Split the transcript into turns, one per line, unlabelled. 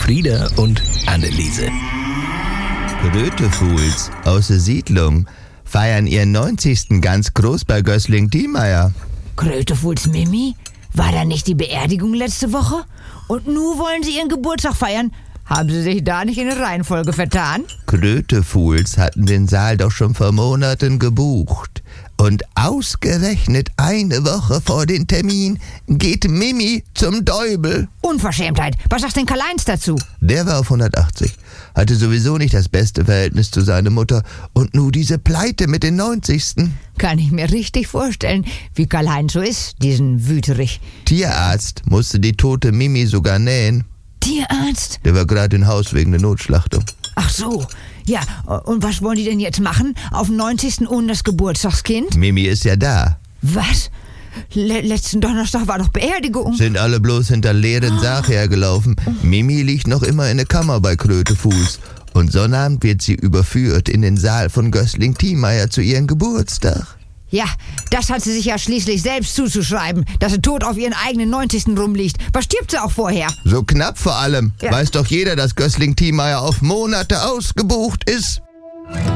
Frieda und Anneliese.
Krötefuhls aus der Siedlung feiern ihren 90. ganz groß bei Gößling-Thiemeyer.
Krötefuhls Mimi? War da nicht die Beerdigung letzte Woche? Und nun wollen sie ihren Geburtstag feiern? Haben sie sich da nicht in der Reihenfolge vertan?
Krötefuhls hatten den Saal doch schon vor Monaten gebucht. Und ausgerechnet eine Woche vor dem Termin geht Mimi zum Deubel.
Unverschämtheit. Was sagt denn Karl-Heinz dazu?
Der war auf 180, hatte sowieso nicht das beste Verhältnis zu seiner Mutter. Und nun diese Pleite mit den 90.
Kann ich mir richtig vorstellen, wie Karl-Heinz so ist, diesen Wüterich.
Tierarzt musste die tote Mimi sogar nähen.
Tierarzt?
Der war gerade im Haus wegen der Notschlachtung.
Ach so. Ja, und was wollen die denn jetzt machen? Auf dem 90. ohne das Geburtstagskind?
Mimi ist ja da.
Was? Letzten Donnerstag war doch Beerdigung.
Sind alle bloß hinter leeren Sarg hergelaufen. Mimi liegt noch immer in der Kammer bei Krötefuß. Und Sonnabend wird sie überführt in den Saal von Gößling-Thiemeyer zu ihrem Geburtstag.
Ja, das hat sie sich ja schließlich selbst zuzuschreiben, dass sie tot auf ihren eigenen 90. rumliegt. Was stirbt sie auch vorher?
So knapp vor allem.
Ja.
Weiß doch jeder, dass Gößling-Thiemeyer auf Monate ausgebucht ist.